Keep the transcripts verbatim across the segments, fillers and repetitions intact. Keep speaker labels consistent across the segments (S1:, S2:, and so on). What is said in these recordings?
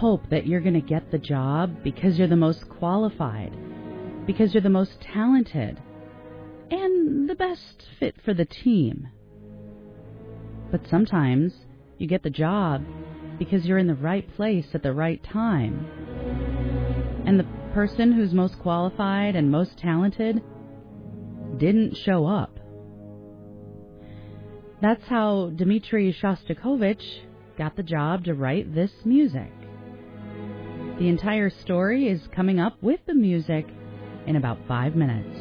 S1: hope that you're going to get the job because you're the most qualified, because you're the most talented, and the best fit for the team. But sometimes you get the job because you're in the right place at the right time. And the person who's most qualified and most talented didn't show up. That's how Dmitri Shostakovich got the job to write this music. The entire story is coming up with the music in about five minutes.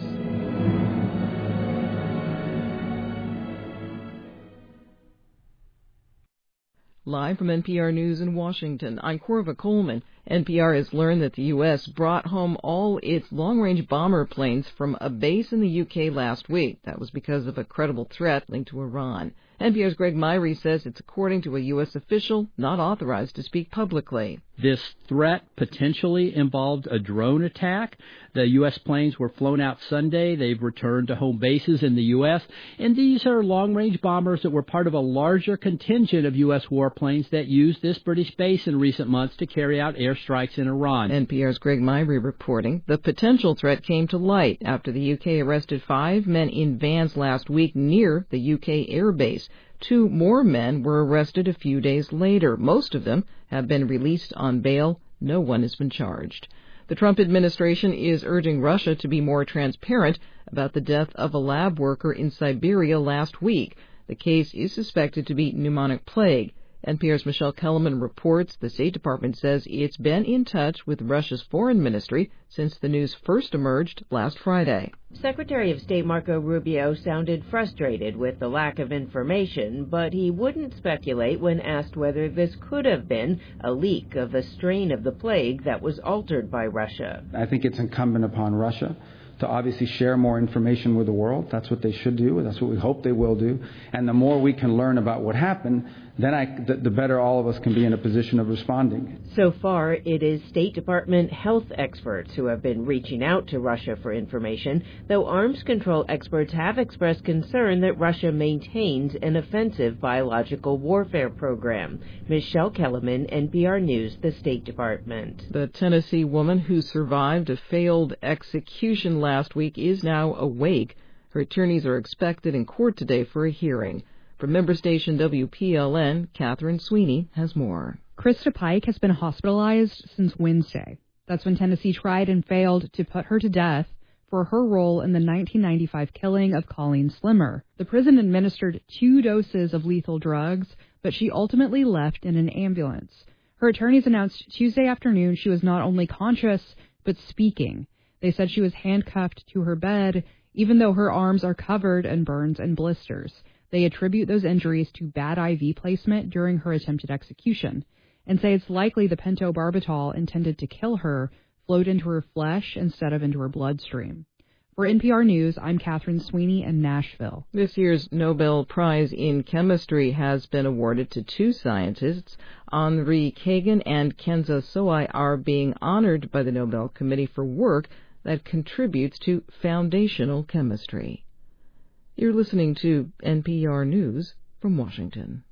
S2: Live from N P R News in Washington, I'm Corva Coleman. N P R has learned that the U S brought home all its long-range bomber planes from a base in the U K last week. That was because of a credible threat linked to Iran. N P R's Greg Myrie says it's according to a U S official not authorized to speak publicly.
S3: This threat potentially involved a drone attack. The U S planes were flown out Sunday. They've returned to home bases in the U S, and these are long-range bombers that were part of a larger contingent of U S warplanes that used this British base in recent months to carry out airstrikes in Iran.
S2: N P R's Greg Myrie reporting the potential threat came to light after the U K arrested five men in vans last week near the U K air base. Two more men were arrested a few days later. Most of them have been released on bail. No one has been charged. The Trump administration is urging Russia to be more transparent about the death of a lab worker in Siberia last week. The case is suspected to be pneumonic plague. N P R's Michelle Kellerman reports the State Department says it's been in touch with Russia's foreign ministry since the news first emerged last Friday.
S4: Secretary of State Marco Rubio sounded frustrated with the lack of information, but he wouldn't speculate when asked whether this could have been a leak of a strain of the plague that was altered by Russia.
S5: I think it's incumbent upon Russia to obviously share more information with the world. That's what they should do. That's what we hope they will do. And the more we can learn about what happened, then I, the, the better all of us can be in a position of responding.
S4: So far, it is State Department health experts who have been reaching out to Russia for information, though arms control experts have expressed concern that Russia maintains an offensive biological warfare program. Michelle Kellerman, N P R News, the State Department.
S2: The Tennessee woman who survived a failed execution last week is now awake. Her attorneys are expected in court today for a hearing. From member station W P L N, Catherine Sweeney has more.
S6: Krista Pike has been hospitalized since Wednesday. That's when Tennessee tried and failed to put her to death for her role in the nineteen ninety-five killing of Colleen Slimmer. The prison administered two doses of lethal drugs, but she ultimately left in an ambulance. Her attorneys announced Tuesday afternoon she was not only conscious, but speaking. They said she was handcuffed to her bed, even though her arms are covered in burns and blisters. They attribute those injuries to bad I V placement during her attempted execution and say it's likely the pentobarbital intended to kill her flowed into her flesh instead of into her bloodstream. For N P R News, I'm Catherine Sweeney in Nashville.
S2: This year's Nobel Prize in Chemistry has been awarded to two scientists. Henri Kagan and Kenza Soai are being honored by the Nobel Committee for work that contributes to foundational chemistry. You're listening to N P R News from Washington.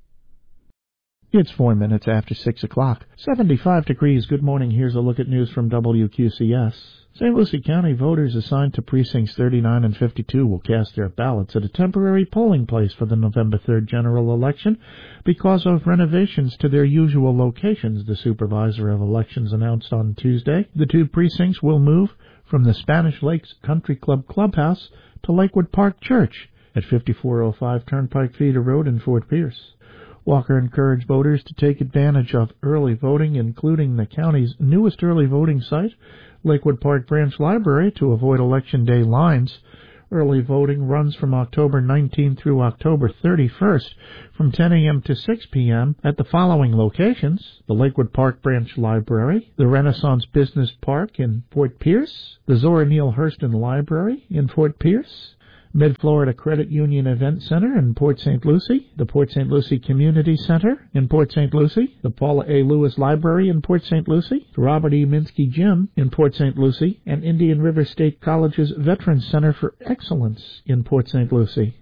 S7: It's four minutes after six o'clock. seventy-five degrees. Good morning. Here's a look at news from W Q C S. Saint Lucie County voters assigned to precincts thirty-nine and fifty-two will cast their ballots at a temporary polling place for the November third general election because of renovations to their usual locations, the supervisor of elections announced on Tuesday. The two precincts will move from the Spanish Lakes Country Club Clubhouse to Lakewood Park Church at fifty-four oh five Turnpike Feeder Road in Fort Pierce. Walker encouraged voters to take advantage of early voting, including the county's newest early voting site, Lakewood Park Branch Library, to avoid Election Day lines. Early voting runs from October nineteenth through October thirty-first from ten a.m. to six p.m. at the following locations: the Lakewood Park Branch Library, the Renaissance Business Park in Fort Pierce, the Zora Neale Hurston Library in Fort Pierce, Mid-Florida Credit Union Event Center in Port Saint Lucie, the Port Saint Lucie Community Center in Port Saint Lucie, the Paula A. Lewis Library in Port Saint Lucie, the Robert E. Minsky Gym in Port Saint Lucie, and Indian River State College's Veterans Center for Excellence in Port Saint Lucie.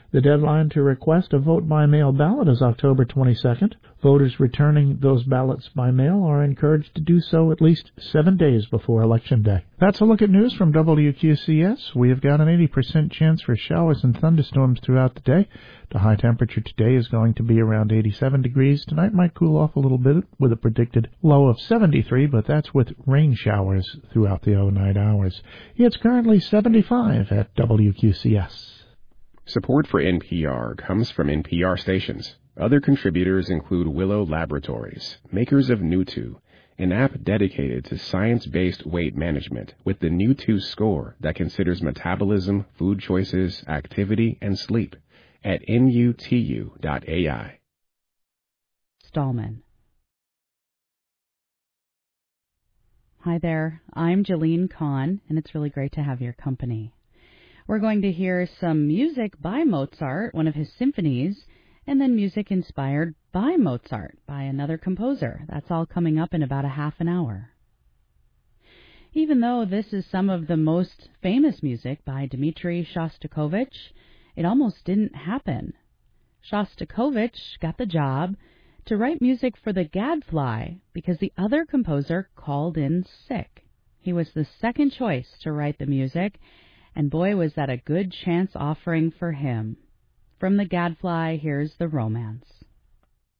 S7: The deadline to request a vote-by-mail ballot is October twenty-second. Voters returning those ballots by mail are encouraged to do so at least seven days before Election Day. That's a look at news from W Q C S. We have got an eighty percent chance for showers and thunderstorms throughout the day. The high temperature today is going to be around eighty-seven degrees. Tonight might cool off a little bit with a predicted low of seventy-three, but that's with rain showers throughout the overnight hours. It's currently seventy-five at W Q C S.
S8: Support for N P R comes from N P R stations. Other contributors include Willow Laboratories, makers of Nutu, an app dedicated to science-based weight management with the Nutu score that considers metabolism, food choices, activity, and sleep at nutu dot A I.
S1: Stallman. Hi there, I'm Jalene Kahn, and it's really great to have your company. We're going to hear some music by Mozart, one of his symphonies, and then music inspired by Mozart, by another composer. That's all coming up in about a half an hour. Even though this is some of the most famous music by Dmitri Shostakovich, it almost didn't happen. Shostakovich got the job to write music for the Gadfly because the other composer called in sick. He was the second choice to write the music, and boy, was that a good chance offering for him. From the Gadfly, here's the romance.